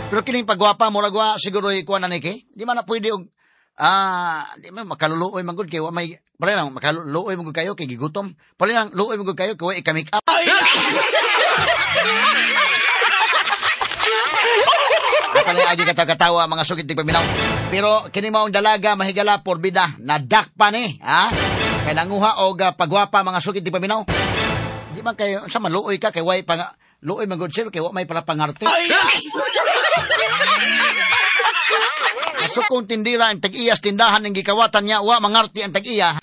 Pero kining pagwapa mo ragwa siguro ikuan na niki. Di man na pwede og di man makaluluoy man gud kay wa may pala lang makaluluoy man gud kayo kay gigutom. Pala lang luoy man gud kayo kay wa ika-make up. Pala aji katawa mga sugid ti paminaw. Pero kini maong dalaga mahigala porbida nadakpa ni, ha? Kay nanguha og pagwapa mga sugid ti paminaw. Di man kayo sa maluoy ka kay way pang luoy man gud sir kay wa may pala pangarte. Asukong tindira ang tag-iyas tindahan ng gikawatan niya wa mangarti ang tag-iya.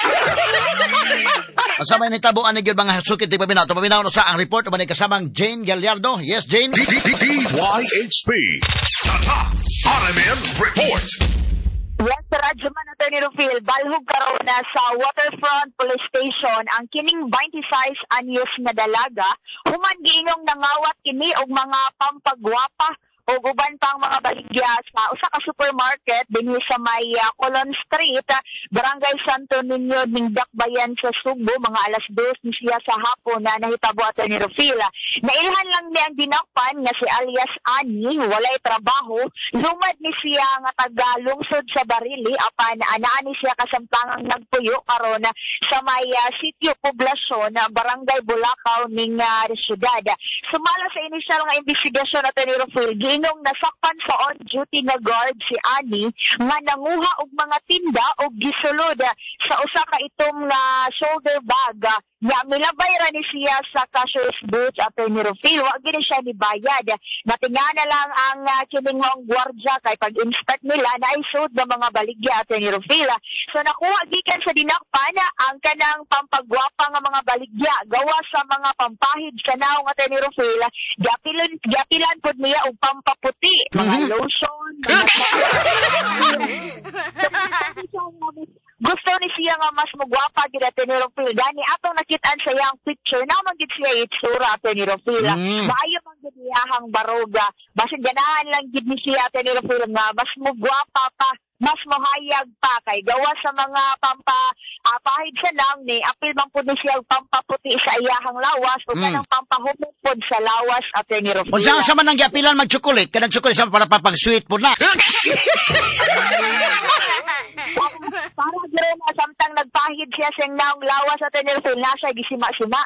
Kasama ni tabuan ni mga sukid ti paminaw. Paminaw no sa ang report o kasamang Jane Gallardo. Yes, Jane. DYHP. Tata. RMN Report. Yes, Radyo man Atty. Rufil, balhog karon na sa Waterfront Police Station ang kining 26 anyos na dalaga human giingong nangawat kini og mga pampagwapa o uban pang mga baligya sa usa ka supermarket dinhi sa may Colon Street, Barangay Santo Niño, Dakbayan sa Subo, mga alas 2 ni siya sa hapon na nahitabo Atty. Rufil. Nailhan lang niya ang dinakpan nga si alias Ani, walay trabaho, lumad ni siya nga taga lungsod sa Barili apan anaan ni siya kasamtangang nagpuyo karon sa may sitio poblasyon Barangay Bulacau ning syudad. Sumala sa inisyal nga investigasyon Atty. Rufil, nung nasakpan sa on-duty nga guard si Ani nga nanguha og mga tinda og gisulod sa usa ka itom nga shoulder bag nga milabay ra ni siya sa cashier's booth Atty. Rufil. Wa gid siya ni bayad. Natingana lang ang kining mga gwardiya kay pag-inspect nila na isud nga mga baligya Atty. Rufil. So nakuha gikan sa dinakpan ang kanang pampagwapa nga mga baligya gawa sa mga pampahid sa naong Atty. Rufil. Giapilan pud niya og pampaputi, mga lotion, gusto ni siya nga mas magwapa gid Atty. Rufil. Gani atong nakitaan sa iyang picture naman gid siya itsura Atty. Rufil. Maayo man gid iyang baroga. Basin ganahan lang gid ni siya Atty. Rufil nga mas magwapa pa, mas mohayag pa kay gawa sa mga pahid sa nang ni apil man pud ni siya pampaputi sa iyahang lawas o kanang pampahumog pod sa lawas Atty. Rufil. Unsa sa man ang giapilan mag-chocolate? Kanang chocolate sa para papang-sweet po na. Para giro na samtang nagpahid siya sa naong lawas Atty. Rufil nasa gisima-sima.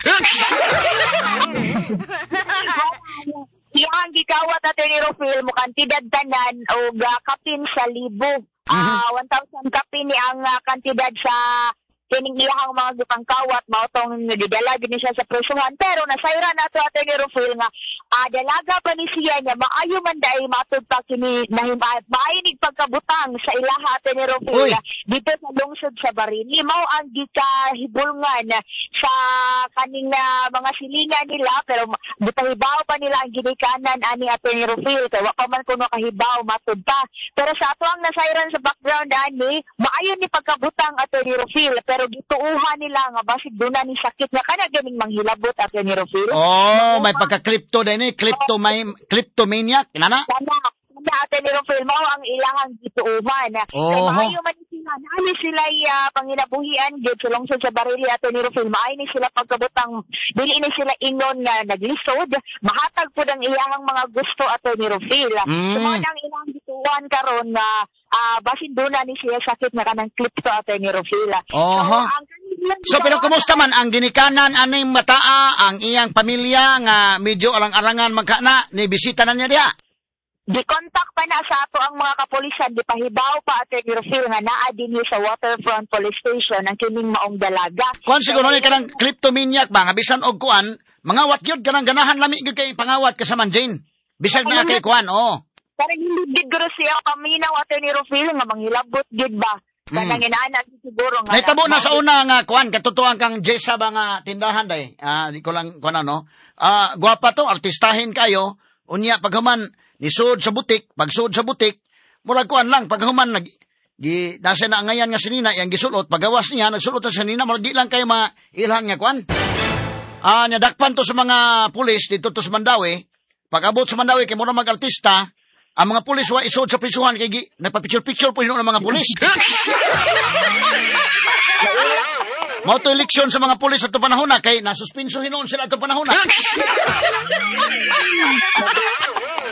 Iyang gikawat Atty. Rufil mo kantidad tanan og kapin sa libo. 1,000 kapin ni ang kantidad sa kining iyang mga gipangkawat mao tong nidala gid siya sa presuhan pero nasayra nato Atty. Rufil nga dalaga pa ni siya niya maayo man dai matud pa kini maayinig pagkabutang sa ilaha Atty. Rufil dito sa lungsod sa Barili mao ang gikahibulngan sa kaning mga silingan nila pero butahibaw pa nila ang ginikanan ani Atty. Rufil kay wa pa man kuno kahibaw matud pa pero sa ato ang nasayran sa background ani maayo ni pagkabutang Atty. Rufil pero gituuhan nila nga basig duna ni sakit nga kana ganing manghilabot Atty. Rufil. Oh, may pagka-crypto din kleptomaniac inana. Atty. Rufil mao ang ilahang gituuhan. Kay maayo man sila naani sila panginabuhian gid sa lungsod sa Barili Atty. Rufil maayo ni sila pagkabutang dili ni sila ingon nga naglisod mahatag pud ang ilahang mga gusto Atty. Rufil. Sumao ang ilahang gituuhan karon nga basin duna ni siya sakit nga kanang klipto Atty. Rufil. So pero kumusta man ang ginikanan aning mataa ang iyang pamilya nga medyo arang-arangan magkana ni bisita na niya diha? Di-contact pa na sa ato ang mga kapulisan, di-pahibaw pa Atty. Rufil nga naa dinhi sa Waterfront Police Station ang kining maong dalaga. Kuan siguro ni kanang kleptomaniac ba nga bisan og kuan, mangawat gyud kanang ganahan lami gyud kay pangawat kasaman Jane. Bisag na kay kuan, Parang hindi gid guro siya paminaw Atty. Rufil nga manghilabot gid ba. Kanang inaanak siguro nga. Nahitabo na sa una nga kuan katutuan kang Jessa ba nga tindahan day. Di ko lang kuan gwapa to, artistahin kayo. Unya paghuman nisud sa butik, pagsud sa butik, murag kuan lang paghuman nasa na ngayan nga sinina yang gisulot pagawas niya nagsulot sa sinina murag di lang kayo mailhan nga kuan. Nadakpan to sa mga pulis dito to sa Mandawi. Pag-abot sa Mandawi kay mura mag-artista, ang mga pulis wa isod sa prisuhan kay nagpa-picture po ng mga pulis. Mao to eleksyon sa mga pulis ato panahon na kay nasuspenso hinuon sila ato panahon na.